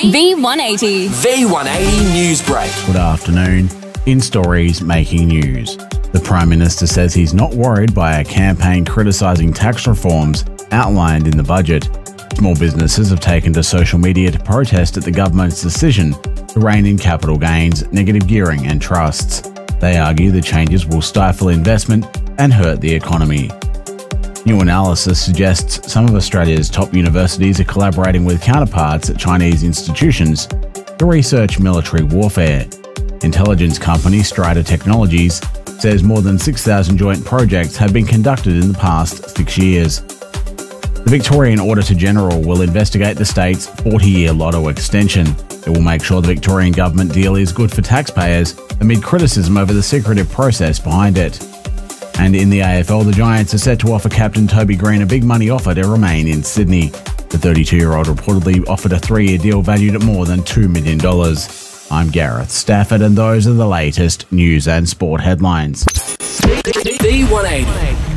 V180. V180 News Break. Good afternoon. In stories making news, the Prime Minister says he's not worried by a campaign criticising tax reforms outlined in the budget. Small businesses have taken to social media to protest at the government's decision to rein in capital gains, negative gearing and trusts. They argue the changes will stifle investment and hurt the economy. New analysis suggests some of Australia's top universities are collaborating with counterparts at Chinese institutions to research military warfare. Intelligence company Strider Technologies says more than 6,000 joint projects have been conducted in the past 6 years. The Victorian Auditor-General will investigate the state's 40-year lotto extension. It will make sure the Victorian government deal is good for taxpayers amid criticism over the secretive process behind it. And in the AFL, the Giants are set to offer captain Toby Green a big money offer to remain in Sydney. The 32-year-old reportedly offered a 3-year deal valued at more than $2 million. I'm Gareth Stafford, and those are the latest news and sport headlines. V180.